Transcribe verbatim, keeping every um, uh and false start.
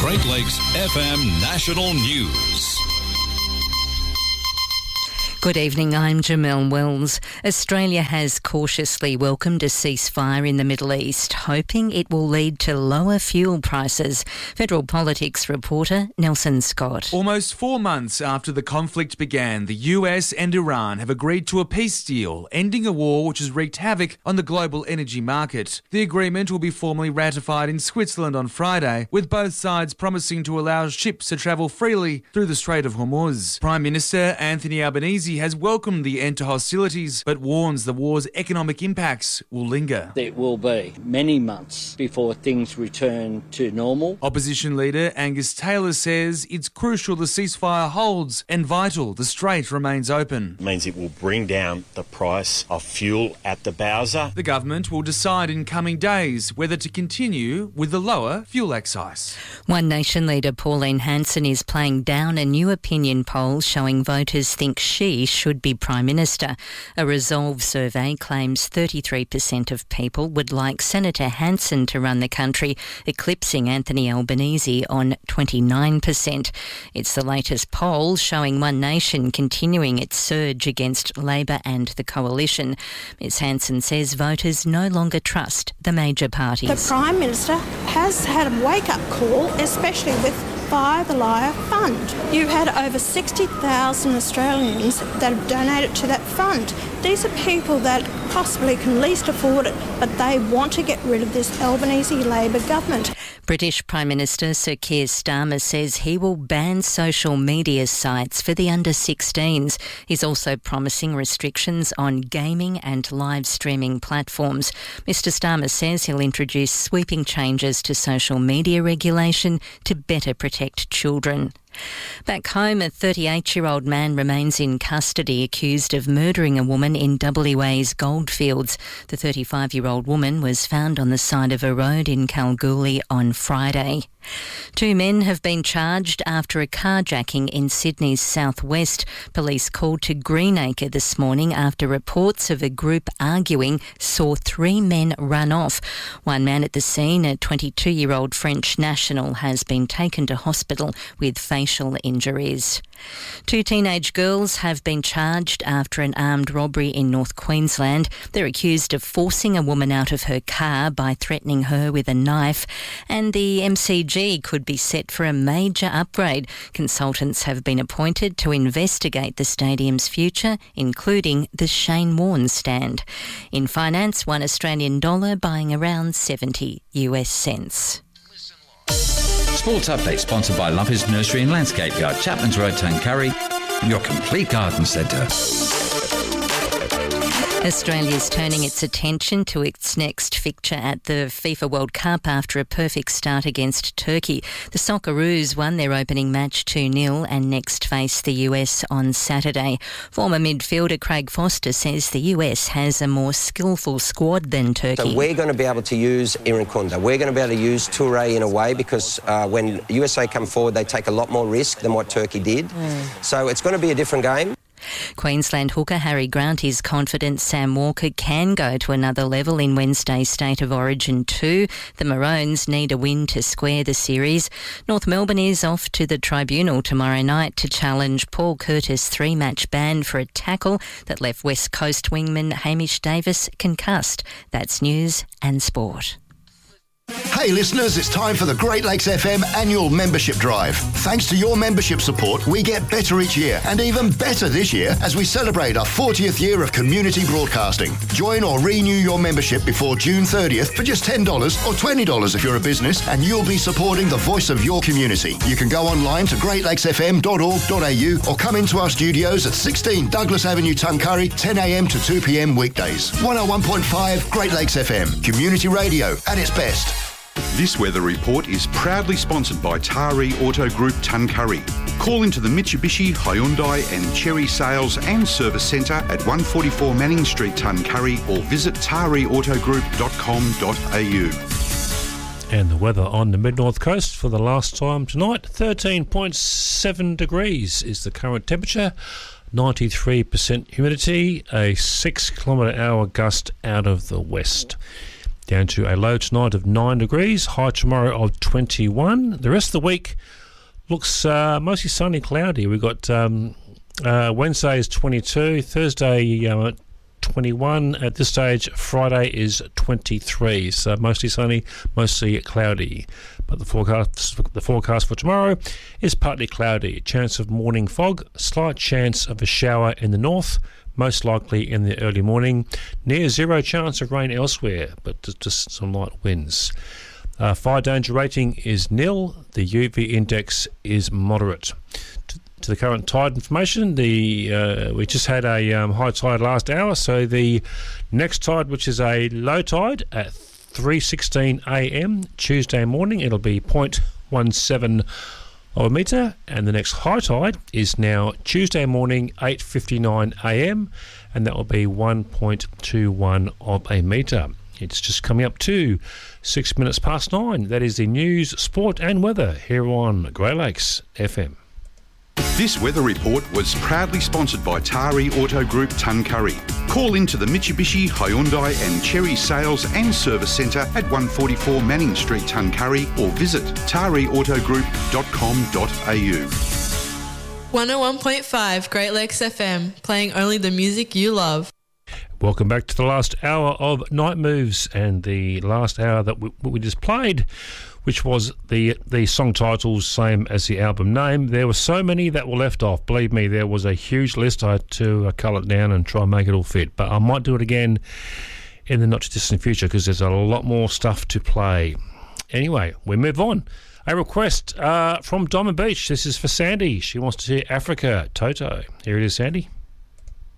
Great Lakes F M National News. Good evening, I'm Jamelle Wells. Australia has cautiously welcomed a ceasefire in the Middle East, hoping it will lead to lower fuel prices. Federal Politics reporter Nelson Scott. Almost four months after the conflict began, the U S and Iran have agreed to a peace deal, ending a war which has wreaked havoc on the global energy market. The agreement will be formally ratified in Switzerland on Friday, with both sides promising to allow ships to travel freely through the Strait of Hormuz. Prime Minister Anthony Albanese has welcomed the end to hostilities, but warns the war's economic impacts will linger. It will be many months before things return to normal. Opposition leader Angus Taylor says it's crucial the ceasefire holds and vital the strait remains open. It means it will bring down the price of fuel at the bowser. The government will decide in coming days whether to continue with the lower fuel excise. One Nation leader Pauline Hanson is playing down a new opinion poll showing voters think she should be Prime Minister. A Resolve survey claims thirty-three percent of people would like Senator Hanson to run the country, eclipsing Anthony Albanese on twenty-nine percent. It's the latest poll showing One Nation continuing its surge against Labor and the Coalition. Miz Hanson says voters no longer trust the major parties. The Prime Minister has had a wake-up call, especially with Buy the Liar Fund. You had over sixty thousand Australians that have donated to that fund. These are people that possibly can least afford it, but they want to get rid of this Albanese Labor government. British Prime Minister Sir Keir Starmer says he will ban social media sites for the under sixteens. He's also promising restrictions on gaming and live streaming platforms. Mister Starmer says he'll introduce sweeping changes to social media regulation to better protect children. Back home, a thirty-eight-year-old man remains in custody accused of murdering a woman in W A's Goldfields. The thirty-five-year-old woman was found on the side of a road in Kalgoorlie on Friday. Two men have been charged after a carjacking in Sydney's southwest. Police called to Greenacre this morning after reports of a group arguing saw three men run off. One man at the scene, a twenty-two-year-old French national, has been taken to hospital with facial injuries. Two teenage girls have been charged after an armed robbery in North Queensland. They're accused of forcing a woman out of her car by threatening her with a knife, and the M C G could be set for a major upgrade. Consultants have been appointed to investigate the stadium's future, including the Shane Warne stand. In finance, one Australian dollar buying around seventy US cents. Sports Update sponsored by Lumpy's Nursery and Landscape Yard, Chapman's Road, Tuncurry, your complete garden centre. Australia's turning its attention to its next fixture at the FIFA World Cup after a perfect start against Turkey. The Socceroos won their opening match two nil and next face the U S on Saturday. Former midfielder Craig Foster says the U S has a more skillful squad than Turkey. So we're going to be able to use Irankunda. We're going to be able to use Toure in a way because uh, when U S A come forward, they take a lot more risk than what Turkey did. Mm. So it's going to be a different game. Queensland hooker Harry Grant is confident Sam Walker can go to another level in Wednesday's State of Origin two. The Maroons need a win to square the series. North Melbourne is off to the tribunal tomorrow night to challenge Paul Curtis' three-match ban for a tackle that left West Coast wingman Hamish Davis concussed. That's news and sport. Hey listeners, it's time for the Great Lakes F M annual membership drive. Thanks to your membership support, we get better each year, and even better this year as we celebrate our fortieth year of community broadcasting. Join or renew your membership before June thirtieth for just ten dollars or twenty dollars if you're a business, and you'll be supporting the voice of your community. You can go online to great lakes f m dot org dot a u or come into our studios at sixteen Douglas Avenue, Tuncurry, ten a m to two p m weekdays. one oh one point five Great Lakes F M, community radio at its best. This weather report is proudly sponsored by Taree Auto Group Tuncurry. Call into the Mitsubishi, Hyundai and Chery Sales and Service Centre at one forty-four Manning Street, Tuncurry, or visit taree auto group dot com dot a u. And the weather on the mid-north coast for the last time tonight, thirteen point seven degrees is the current temperature, ninety-three percent humidity, a six kilometre hour gust out of the west. down to a low tonight of nine degrees, high tomorrow of twenty-one. The rest of the week looks uh, mostly sunny, cloudy. We've got um, uh, Wednesday is twenty-two, Thursday uh, twenty-one. At this stage, Friday is twenty-three. So mostly sunny, mostly cloudy. But the forecast, the forecast for tomorrow is partly cloudy. Chance of morning fog, slight chance of a shower in the north, most likely in the early morning. Near zero chance of rain elsewhere, but just some light winds. Uh, fire danger rating is nil. The U V index is moderate. To, to the current tide information, the uh, we just had a um, high tide last hour, so the next tide, which is a low tide at three sixteen a m Tuesday morning, it'll be zero point one seven of a metre, and the next high tide is now Tuesday morning, eight fifty-nine a m, and that will be one point two one of a metre. It's just coming up to six minutes past nine. That is the news, sport and weather here on Grey Lakes F M. This weather report was proudly sponsored by Tari Auto Group Tuncurry. Call into the Mitsubishi, Hyundai and Cherry Sales and Service Centre at one forty-four Manning Street, Tuncurry, or visit tari auto group dot com dot a u. one oh one point five Great Lakes F M, playing only the music you love. Welcome back to the last hour of Night Moves, and the last hour that we, we just played, which was the the song titles, same as the album name. There were so many that were left off. Believe me, there was a huge list. I had to uh, cull it down and try and make it all fit. But I might do it again in the not-too-distant future because there's a lot more stuff to play. Anyway, we move on. A request uh, from Diamond Beach. This is for Sandy. She wants to hear Africa, Toto. Here it is, Sandy.